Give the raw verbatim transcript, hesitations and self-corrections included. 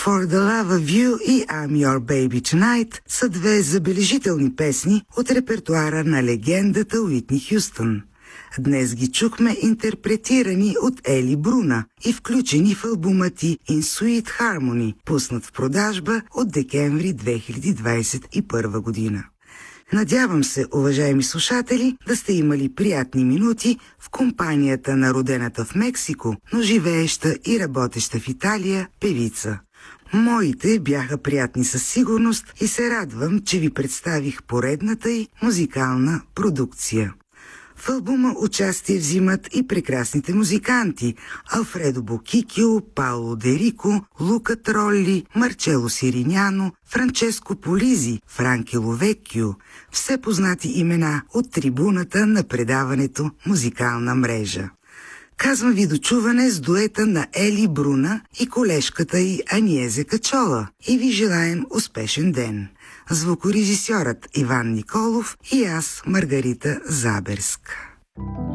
For the Love of You и I'm Your Baby Tonight са две забележителни песни от репертуара на легендата Уитни Хюстън. Днес ги чухме интерпретирани от Ели Бруна и включени в албума ти In Sweet Harmony, пуснат в продажба от декември две хиляди двадесет и първа година. Надявам се, уважаеми слушатели, да сте имали приятни минути в компанията на родената в Мексико, но живееща и работеща в Италия певица. Моите бяха приятни със сигурност и се радвам, че ви представих поредната й музикална продукция. В албума участие взимат и прекрасните музиканти Алфредо Бокикио, Пауло Дерико, Лука Тролли, Марчело Сириняно, Франческо Полизи, Франки Ловеккио, все познати имена от трибуната на предаването Музикална мрежа. Казвам ви до чуване с дуета на Ели Бруна и колежката й Аниезе Качола и ви желаем успешен ден. Звукорежисьорът Иван Николов и аз, Маргарита Заберска.